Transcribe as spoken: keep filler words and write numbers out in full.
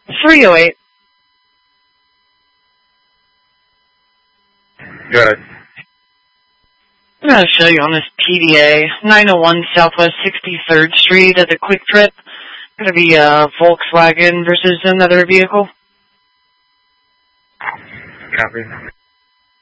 three oh eight. Good. I'm going to show you on this P D A, nine oh one Southwest sixty-third Street at the Quick Trip. Going to be a Volkswagen versus another vehicle. Copy.